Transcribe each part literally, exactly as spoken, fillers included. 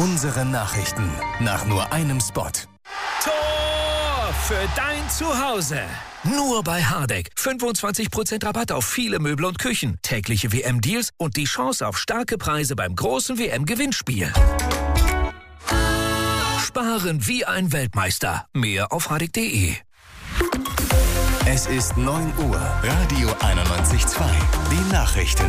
Unsere Nachrichten nach nur einem Spot. Tor für dein Zuhause. Nur bei Hardegg. fünfundzwanzig Prozent Rabatt auf viele Möbel und Küchen. Tägliche W M-Deals und die Chance auf starke Preise beim großen W M-Gewinnspiel. Sparen wie ein Weltmeister. Mehr auf hardegg punkt de. Es ist neun Uhr. Radio einundneunzig Komma zwei. Die Nachrichten.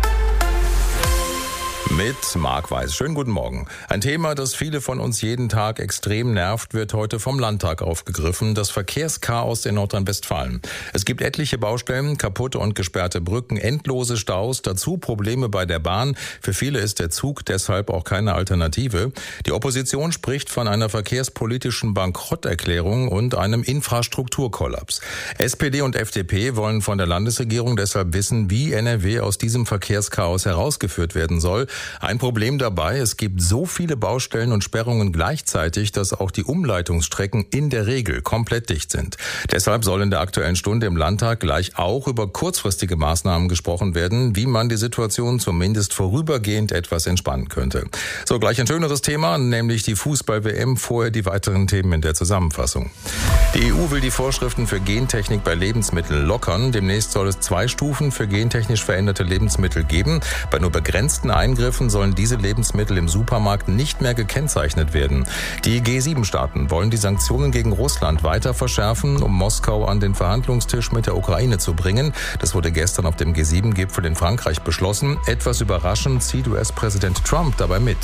Mit Marc Weiß. Schönen guten Morgen. Ein Thema, das viele von uns jeden Tag extrem nervt, wird heute vom Landtag aufgegriffen. Das Verkehrschaos in Nordrhein-Westfalen. Es gibt etliche Baustellen, kaputte und gesperrte Brücken, endlose Staus, dazu Probleme bei der Bahn. Für viele ist der Zug deshalb auch keine Alternative. Die Opposition spricht von einer verkehrspolitischen Bankrotterklärung und einem Infrastrukturkollaps. S P D und F D P wollen von der Landesregierung deshalb wissen, wie N R W aus diesem Verkehrschaos herausgeführt werden soll. Ein Problem dabei, es gibt so viele Baustellen und Sperrungen gleichzeitig, dass auch die Umleitungsstrecken in der Regel komplett dicht sind. Deshalb soll in der Aktuellen Stunde im Landtag gleich auch über kurzfristige Maßnahmen gesprochen werden, wie man die Situation zumindest vorübergehend etwas entspannen könnte. So, gleich ein schöneres Thema, nämlich die Fußball-W M, vorher die weiteren Themen in der Zusammenfassung. Die E U will die Vorschriften für Gentechnik bei Lebensmitteln lockern. Demnächst soll es zwei Stufen für gentechnisch veränderte Lebensmittel geben. Bei nur begrenzten Eingriffen sollen diese Lebensmittel im Supermarkt nicht mehr gekennzeichnet werden. Die G sieben Staaten wollen die Sanktionen gegen Russland weiter verschärfen, um Moskau an den Verhandlungstisch mit der Ukraine zu bringen. Das wurde gestern auf dem G sieben Gipfel in Frankreich beschlossen. Etwas überraschend zieht U S-Präsident Trump dabei mit.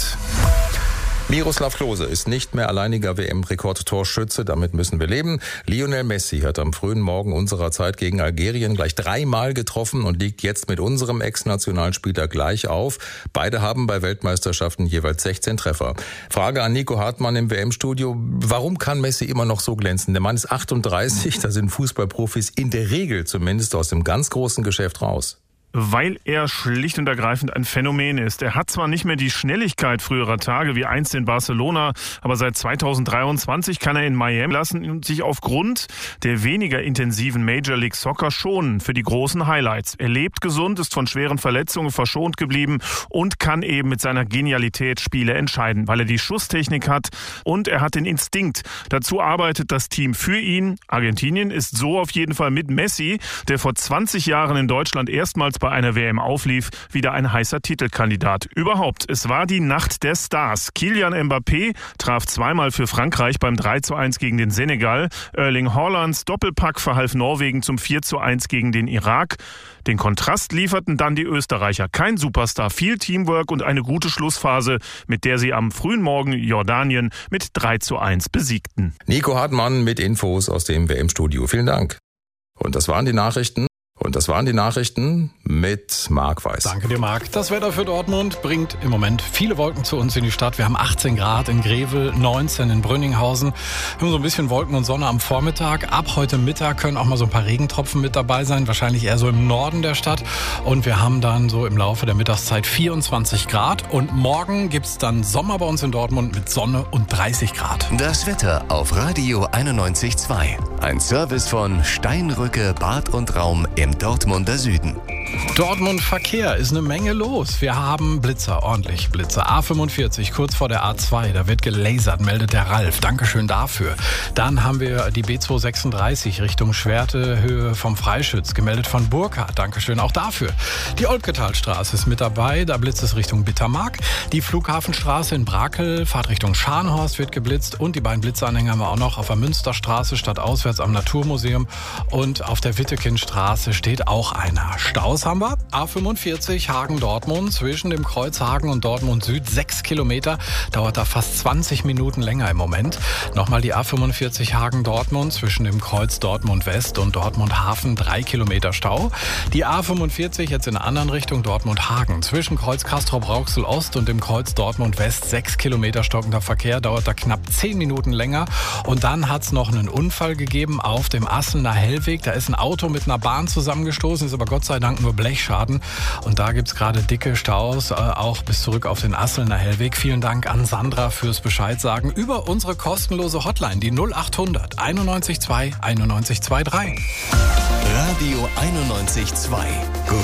Miroslav Klose ist nicht mehr alleiniger W M-Rekordtorschütze, damit müssen wir leben. Lionel Messi hat am frühen Morgen unserer Zeit gegen Algerien gleich dreimal getroffen und liegt jetzt mit unserem Ex-Nationalspieler gleich auf. Beide haben bei Weltmeisterschaften jeweils sechzehn Treffer. Frage an Nico Hartmann im W M-Studio: Warum kann Messi immer noch so glänzen? Der Mann ist achtunddreißig, da sind Fußballprofis in der Regel zumindest aus dem ganz großen Geschäft raus. Weil er schlicht und ergreifend ein Phänomen ist. Er hat zwar nicht mehr die Schnelligkeit früherer Tage wie einst in Barcelona, aber seit zweitausenddreiundzwanzig kann er in Miami lassen und sich aufgrund der weniger intensiven Major League Soccer schonen für die großen Highlights. Er lebt gesund, ist von schweren Verletzungen verschont geblieben und kann eben mit seiner Genialität Spiele entscheiden, weil er die Schusstechnik hat und er hat den Instinkt. Dazu arbeitet das Team für ihn. Argentinien ist so auf jeden Fall mit Messi, der vor zwanzig Jahren in Deutschland erstmals bei einer W M auflief, wieder ein heißer Titelkandidat. Überhaupt, es war die Nacht der Stars. Kylian Mbappé traf zweimal für Frankreich beim drei zu eins gegen den Senegal. Erling Haalands Doppelpack verhalf Norwegen zum vier zu eins gegen den Irak. Den Kontrast lieferten dann die Österreicher. Kein Superstar, viel Teamwork und eine gute Schlussphase, mit der sie am frühen Morgen Jordanien mit drei zu eins besiegten. Nico Hartmann mit Infos aus dem W M-Studio. Vielen Dank. Und das waren die Nachrichten. Und das waren die Nachrichten mit Marc Weiß. Danke dir, Marc. Das Wetter für Dortmund bringt im Moment viele Wolken zu uns in die Stadt. Wir haben achtzehn Grad in Grevel, neunzehn in Brünninghausen. Wir haben so ein bisschen Wolken und Sonne am Vormittag. Ab heute Mittag können auch mal so ein paar Regentropfen mit dabei sein. Wahrscheinlich eher so im Norden der Stadt. Und wir haben dann so im Laufe der Mittagszeit vierundzwanzig Grad. Und morgen gibt's dann Sommer bei uns in Dortmund mit Sonne und dreißig Grad. Das Wetter auf Radio einundneunzig Komma zwei. Ein Service von Steinrücke Bad und Raum im Dortmunder Süden. Dortmund Verkehr ist eine Menge los. Wir haben Blitzer, ordentlich Blitzer. A fünfundvierzig, kurz vor der A zwei, da wird gelasert, meldet der Ralf. Dankeschön dafür. Dann haben wir die B zweihundertsechsunddreißig Richtung Schwerte, Höhe vom Freischütz, gemeldet von Burkhardt. Dankeschön auch dafür. Die Olpketalstraße ist mit dabei, da blitzt es Richtung Bittermark. Die Flughafenstraße in Brakel, Fahrt Richtung Scharnhorst wird geblitzt. Und die beiden Blitzanhänger haben wir auch noch auf der Münsterstraße, stadtauswärts am Naturmuseum. Und auf der Wittekindstraße steht auch einer. Staus haben wir. A fünfundvierzig Hagen-Dortmund zwischen dem Kreuz Hagen und Dortmund Süd. Sechs Kilometer. Dauert da fast zwanzig Minuten länger im Moment. Nochmal die A fünfundvierzig Hagen-Dortmund zwischen dem Kreuz Dortmund West und Dortmund Hafen. Drei Kilometer Stau. Die A fünfundvierzig jetzt in der anderen Richtung Dortmund Hagen. Zwischen Kreuz Castrop-Rauxel Ost und dem Kreuz Dortmund West. Sechs Kilometer stockender Verkehr. Dauert da knapp zehn Minuten länger. Und dann hat es noch einen Unfall gegeben auf dem Asselner Hellweg. Da ist ein Auto mit einer Bahn zusammengestoßen, ist aber Gott sei Dank nur Blechschaden. Und da gibt es gerade dicke Staus, äh, auch bis zurück auf den Asselner Hellweg. Vielen Dank an Sandra fürs Bescheid sagen über unsere kostenlose Hotline, die null achthundert einundneunzig zwei einundneunzig drei. Radio einundneunzig Komma zwei. Guten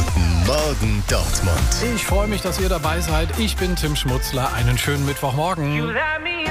Morgen Dortmund. Ich freue mich, dass ihr dabei seid. Ich bin Tim Schmutzler. Einen schönen Mittwochmorgen.